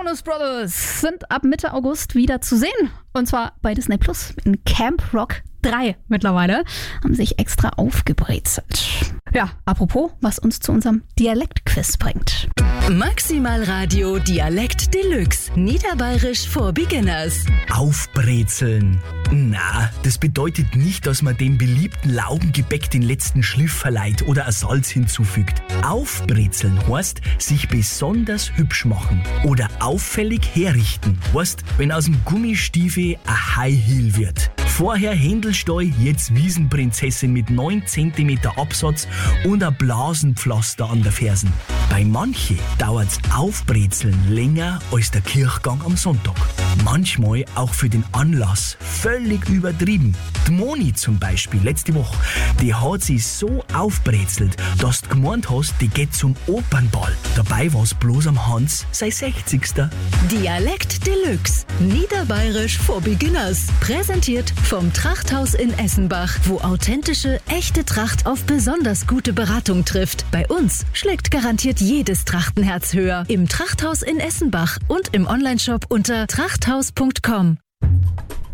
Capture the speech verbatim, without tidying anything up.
Jonas Brothers sind ab Mitte August wieder zu sehen. Und zwar bei Disney Plus in Camp Rock drei mittlerweile. Haben sich extra aufgebrezelt. Ja, apropos, was uns zu unserem Dialektquiz bringt. Maximal Radio Dialekt Deluxe. Niederbayerisch for Beginners. Aufbrezeln. Na, das bedeutet nicht, dass man dem beliebten Laugengebäck den letzten Schliff verleiht oder ein Salz hinzufügt. Aufbrezeln heißt, sich besonders hübsch machen oder auffällig herrichten. Heißt, wenn aus dem Gummistiefel ein High Heel wird. Vorher Händelstall, jetzt Wiesenprinzessin mit neun Zentimeter Absatz und ein Blasenpflaster an der Fersen. Bei manchen dauert's Aufbrezeln länger als der Kirchgang am Sonntag. Manchmal auch für den Anlass völlig übertrieben. Die Moni zum Beispiel, letzte Woche, die hat sich so aufbrezelt, dass du gemeint hast, die geht zum Opernball. Dabei war's bloß am Hans sein sechzigster. Dialekt Deluxe. Niederbayerisch for Beginners. Präsentiert vom Trachthaus in Essenbach, wo authentische, echte Tracht auf besonders gute Beratung trifft. Bei uns schlägt garantiert jedes Trachtenherz höher. Im Trachthaus in Essenbach und im Onlineshop unter trachthaus punkt com.